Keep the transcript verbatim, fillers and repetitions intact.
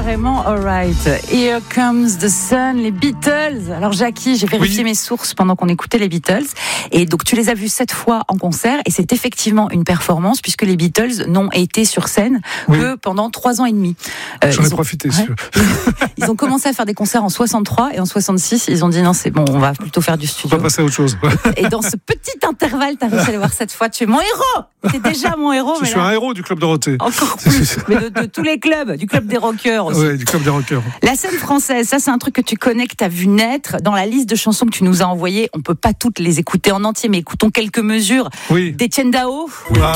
carrément alright. Here comes the sun, les Beatles. Alors Jackie, j'ai vérifié oui. mes sources pendant qu'on écoutait les Beatles. Et donc tu les as vus sept fois en concert. Et c'est effectivement une performance puisque les Beatles n'ont été sur scène oui. que pendant trois ans et demi. Euh, J'en ai ont, profité. Ouais, ils ont commencé à faire des concerts en soixante-trois et en soixante-six, ils ont dit non, c'est bon, on va plutôt faire du studio. On va passer à autre chose. Et dans ce petit intervalle, tu as réussi à les voir cette fois. Tu es mon héros. Tu es déjà mon héros. Je mais suis là, un héros du Club Dorothée. Encore plus. Mais de, de tous les clubs, du Club des Rockers aussi. Oui, du Club des Rockers. La scène française, ça c'est un truc que tu connais, que tu as vu naître. Dans la liste de chansons que tu nous as envoyées, on peut pas toutes les écouter en entier, mais écoutons quelques mesures oui. d'Étienne Dao. Oui.